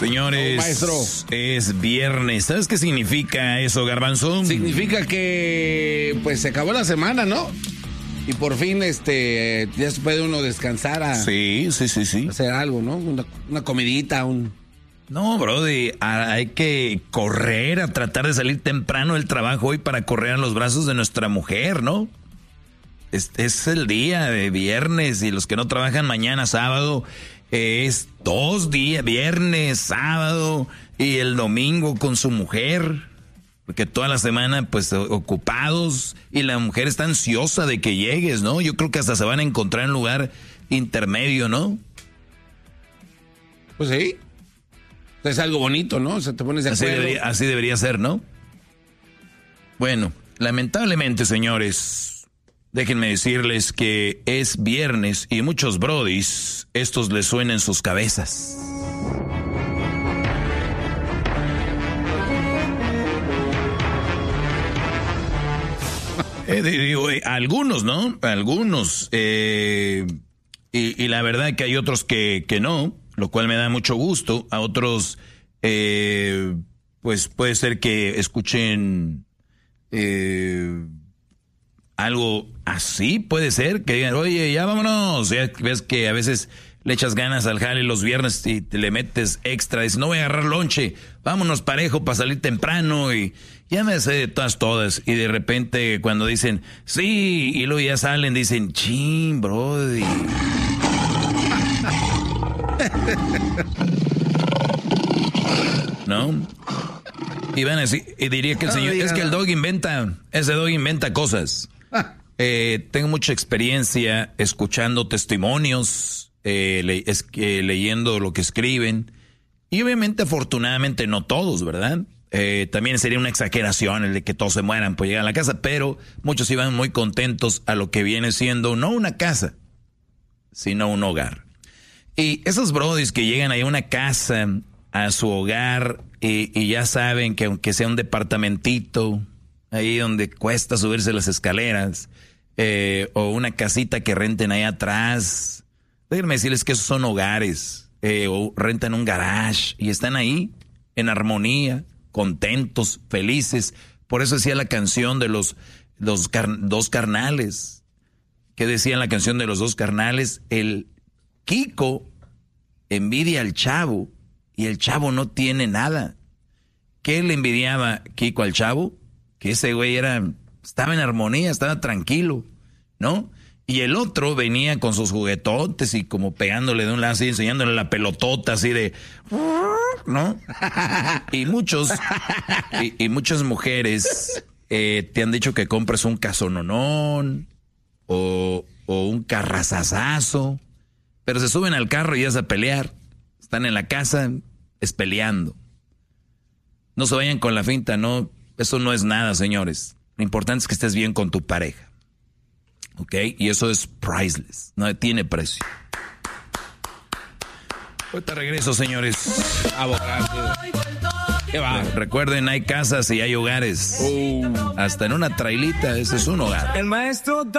Señores, maestro, es viernes. ¿Sabes qué significa eso, Garbanzo? Significa que pues se acabó la semana, ¿no? Y por fin ya se puede uno descansar Sí. hacer algo, ¿no? Una comidita, No, brody, hay que correr a tratar de salir temprano del trabajo hoy para correr a los brazos de nuestra mujer, ¿no? Es el día de viernes y los que no trabajan mañana, sábado, es 2 días, viernes, sábado y el domingo con su mujer. Porque toda la semana, pues, ocupados y la mujer está ansiosa de que llegues, ¿no? Yo creo que hasta se van a encontrar en un lugar intermedio, ¿no? Pues sí. Es algo bonito, ¿no? O sea, te pones de acuerdo. Así debería ser, ¿no? Bueno, lamentablemente, señores, déjenme decirles que es viernes y muchos brodis, estos les suenan en sus cabezas. Digo, algunos, ¿no? Algunos. Y la verdad que hay otros que no, lo cual me da mucho gusto. A otros, pues puede ser que escuchen algo así, puede ser, que digan, oye, ya vámonos. Ya ves que a veces le echas ganas al jale los viernes y te le metes extra, dices, no voy a agarrar lonche, vámonos parejo para salir temprano y ya me sé de todas. Y de repente cuando dicen, sí, y luego ya salen, dicen, chin, brody. ¿No? Y van a decir, y diría que el señor, es que el dog inventa cosas. Tengo mucha experiencia escuchando testimonios, leyendo lo que escriben. Y obviamente, afortunadamente, no todos, ¿verdad? También sería una exageración el de que todos se mueran por llegar a la casa, pero muchos iban muy contentos a lo que viene siendo no una casa, sino un hogar. Y esos brodis que llegan ahí a una casa, a su hogar, y ya saben que aunque sea un departamentito, ahí donde cuesta subirse las escaleras, o una casita que renten ahí atrás, déjenme decirles que esos son hogares, o rentan un garage, y están ahí en armonía, contentos, felices. Por eso decía la canción de los dos carnales. ¿Qué decía la canción de los dos carnales? El Kiko envidia al chavo y el chavo no tiene nada. ¿Qué le envidiaba Kiko al chavo? Que ese güey estaba en armonía, estaba tranquilo, ¿no? Y el otro venía con sus juguetotes y como pegándole de un lado así, enseñándole la pelotota así de, ¿no? Y muchas mujeres te han dicho que compres un casononón o un carrazazazo, pero se suben al carro y es a pelear. Están en la casa peleando. No se vayan con la finta, no. Eso no es nada, señores. Lo importante es que estés bien con tu pareja. ¿Ok? Y eso es priceless. No tiene precio. Ahorita regreso, señores. ¿Qué va? Recuerden, hay casas y hay hogares. Hasta en una trailita, ese es un hogar. El maestro